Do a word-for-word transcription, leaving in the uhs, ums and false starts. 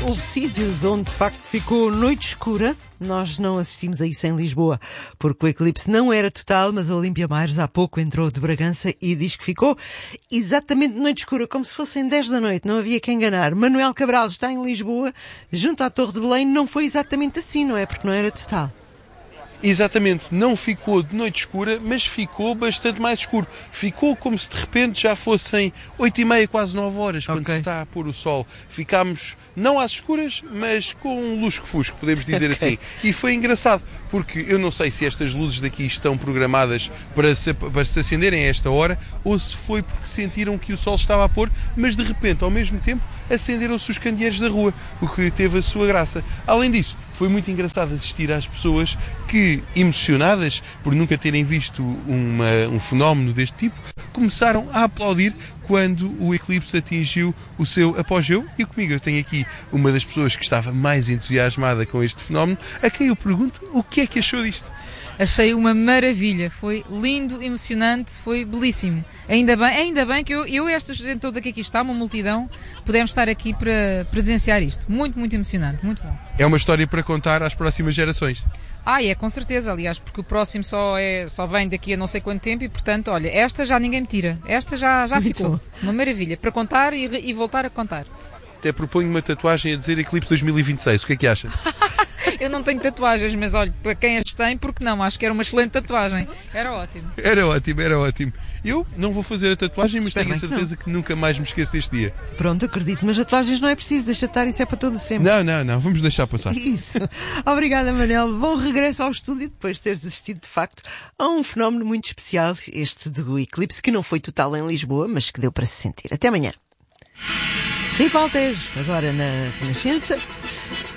Houve sítios onde de facto ficou noite escura. Nós não assistimos a isso em Lisboa, porque o eclipse não era total, mas a Olímpia Maires há pouco entrou de Bragança e diz que ficou exatamente noite escura, como se fossem dez da noite, não havia quem enganar. Manuel Cabral está em Lisboa, junto à Torre de Belém, não foi exatamente assim, não é? Porque não era total. Exatamente, não ficou de noite escura, mas ficou bastante mais escuro. Ficou como se de repente já fossem oito e meia, quase nove horas, quando okay. se está a pôr o sol. Ficámos não às escuras, mas com um lusco-fusco, podemos dizer okay. assim. E foi engraçado, porque eu não sei se estas luzes daqui estão programadas para se, para se acenderem a esta hora, ou se foi porque sentiram que o sol estava a pôr, mas de repente, ao mesmo tempo, acenderam-se os candeeiros da rua, o que teve a sua graça. Além disso, foi muito engraçado assistir às pessoas que, emocionadas por nunca terem visto uma, um fenómeno deste tipo, começaram a aplaudir quando o eclipse atingiu o seu apogeu. E comigo eu tenho aqui uma das pessoas que estava mais entusiasmada com este fenómeno, a quem eu pergunto o que é que achou disto. Achei uma maravilha, foi lindo, emocionante, foi belíssimo. Ainda bem, ainda bem que eu, eu e esta gente toda que aqui está, uma multidão, pudemos estar aqui para presenciar isto. Muito, muito emocionante, muito bom. É uma história para contar às próximas gerações. Ah, é, com certeza, aliás, porque o próximo só, é, só vem daqui a não sei quanto tempo e, portanto, olha, esta já ninguém me tira. Esta já, já ficou. Uma maravilha, para contar e, e voltar a contar. Até proponho uma tatuagem a dizer Eclipse dois mil e vinte e seis, o que é que acha? Eu não tenho tatuagens, mas olha, para quem as tem, porque não? Acho que era uma excelente tatuagem. Era ótimo. Era ótimo, era ótimo. Eu não vou fazer a tatuagem, mas tenho a certeza que, que nunca mais me esqueço deste dia. Pronto, acredito, mas tatuagens não é preciso, deixa estar, isso é para todo sempre. Não, não, não, vamos deixar passar. Isso. Obrigada, Manel. Bom regresso ao estúdio, depois de teres assistido, de facto, a um fenómeno muito especial, este do eclipse, que não foi total em Lisboa, mas que deu para se sentir. Até amanhã. Ripa Altejo, agora na Renascença.